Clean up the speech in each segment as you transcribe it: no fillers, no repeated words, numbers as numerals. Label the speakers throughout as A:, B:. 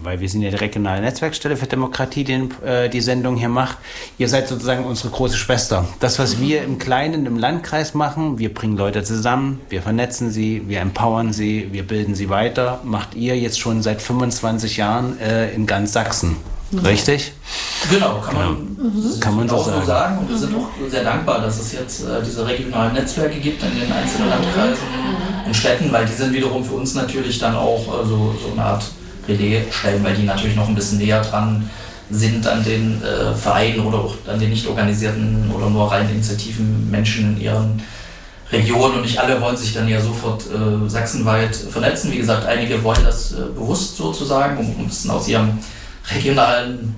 A: weil wir sind ja die regionale Netzwerkstelle für Demokratie, die Sendung hier macht. Ihr seid sozusagen unsere große Schwester. Das, was wir im Kleinen, im Landkreis machen, wir bringen Leute zusammen, wir vernetzen sie, wir empowern sie, wir bilden sie weiter, macht ihr jetzt schon seit 25 Jahren in ganz Sachsen. Richtig?
B: Genau, kann man so sagen. Und wir sind auch sehr dankbar, dass es jetzt diese regionalen Netzwerke gibt in den einzelnen Landkreisen und Städten, weil die sind wiederum für uns natürlich dann auch so eine Art Relaisstellen, weil die natürlich noch ein bisschen näher dran sind an den Vereinen oder auch an den nicht organisierten oder nur rein initiativen Menschen in ihren Regionen. Und nicht alle wollen sich dann ja sofort sachsenweit vernetzen. Wie gesagt, einige wollen das bewusst sozusagen, um ein bisschen aus ihrem regionalen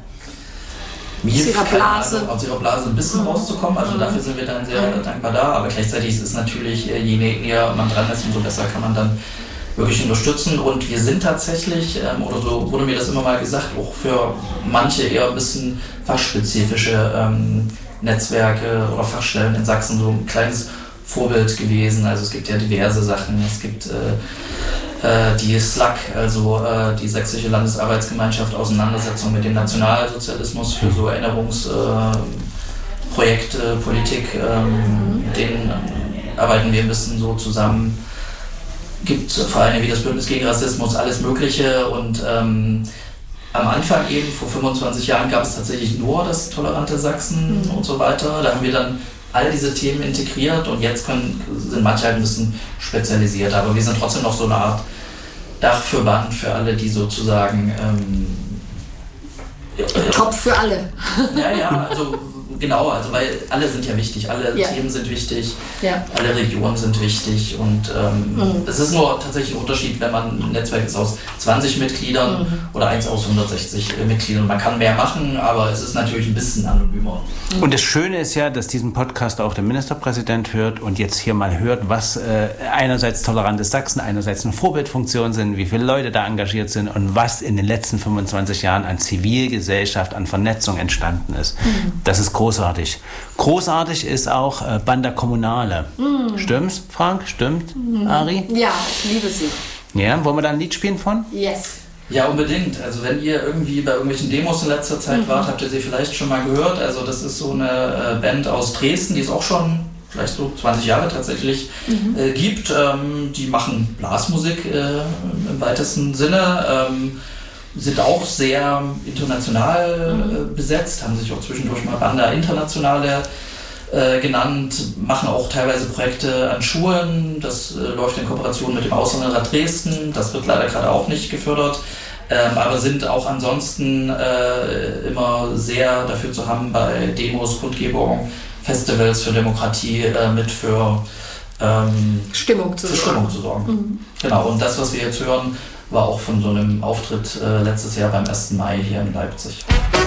B: aus ihrer Blase ein bisschen rauszukommen. Also dafür sind wir dann sehr dankbar da. Aber gleichzeitig ist es natürlich, je näher man dran ist, umso besser kann man dann wirklich unterstützen. Und wir sind tatsächlich, oder so wurde mir das immer mal gesagt, auch für manche eher ein bisschen fachspezifische Netzwerke oder Fachstellen in Sachsen so ein kleines Vorbild gewesen. Also es gibt ja diverse Sachen. Es gibt die SLAG, also die Sächsische Landesarbeitsgemeinschaft, Auseinandersetzung mit dem Nationalsozialismus für so Erinnerungsprojekte, Politik, mit denen arbeiten wir ein bisschen so zusammen. Gibt Vereine wie das Bündnis gegen Rassismus, alles Mögliche und am Anfang eben, vor 25 Jahren, gab es tatsächlich nur das tolerante Sachsen und so weiter. Da haben wir dann all diese Themen integriert und jetzt sind manche halt ein bisschen spezialisiert, aber wir sind trotzdem noch so eine Art Dachverband für alle, die sozusagen
C: Top für alle.
B: Ja, also genau, also weil alle sind ja wichtig, alle Themen sind wichtig, alle Regionen sind wichtig und es ist nur tatsächlich ein Unterschied, wenn man ein Netzwerk ist aus 20 Mitgliedern oder eins aus 160 Mitgliedern. Man kann mehr machen, aber es ist natürlich ein bisschen anonymer.
A: Und das Schöne ist ja, dass diesen Podcast auch der Ministerpräsident hört und jetzt hier mal hört, was einerseits tolerantes Sachsen, einerseits eine Vorbildfunktion sind, wie viele Leute da engagiert sind und was in den letzten 25 Jahren an Zivilgesellschaft, an Vernetzung entstanden ist. Das ist großartig. Großartig ist auch Banda Kommunale. Stimmt's, Frank? Stimmt, Ari?
C: Ja, ich liebe sie.
A: Ja, wollen wir da ein Lied spielen von?
C: Yes.
B: Ja, unbedingt. Also wenn ihr irgendwie bei irgendwelchen Demos in letzter Zeit wart, habt ihr sie vielleicht schon mal gehört. Also das ist so eine Band aus Dresden, die es auch schon vielleicht so 20 Jahre tatsächlich gibt. Die machen Blasmusik im weitesten Sinne. Sind auch sehr international besetzt, haben sich auch zwischendurch mal Banda Internationale genannt, machen auch teilweise Projekte an Schulen, das läuft in Kooperation mit dem Ausländerrat Dresden, das wird leider gerade auch nicht gefördert, aber sind auch ansonsten immer sehr dafür zu haben, bei Demos, Kundgebungen, Festivals für Demokratie mit für
C: Stimmung zu
B: sorgen. Genau, und das, was wir jetzt hören, war auch von so einem Auftritt letztes Jahr beim 1. Mai hier in Leipzig.